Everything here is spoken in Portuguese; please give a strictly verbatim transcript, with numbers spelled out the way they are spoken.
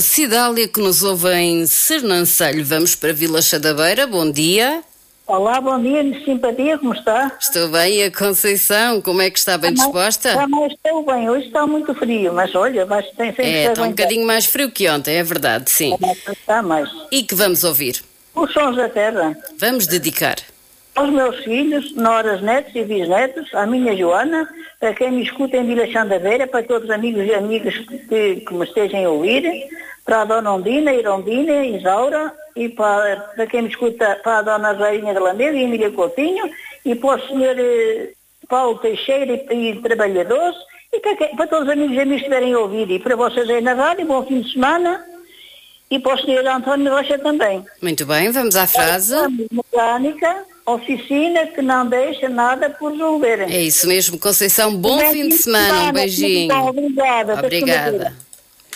Cidália, que nos ouve em Sernancelho. Vamos para Vila Chadabeira. Bom dia. Olá, bom dia, de simpatia, como está? Estou bem. E a Conceição, como é que está? Bem disposta? Está mais, estou bem. Hoje está muito frio, mas olha, mas tem sempre É, que está um aguentar. bocadinho mais frio que ontem, é verdade, sim. Está mais. E que vamos ouvir? Os sons da terra. Vamos dedicar. Aos meus filhos, noras, netos e bisnetos, à minha Joana, para quem me escuta em Vila Chandabeira, para todos os amigos e amigas que, que me estejam a ouvir, para a Dona Ondina, Irondina, Isaura, e para, para quem me escuta, para a Dona Rainha de Lameda e Emília Coutinho, e para o senhor eh, Paulo Teixeira e, e trabalhadores, e para, quem, para todos os amigos e amigas que estiverem a ouvir, e para vocês aí na rádio, bom fim de semana, e para o senhor António Rocha também. Muito bem, vamos à frase. Mecânica, oficina que não deixa nada por resolver. É isso mesmo, Conceição. Bom fim de semana. Um beijinho. Obrigada. Obrigada.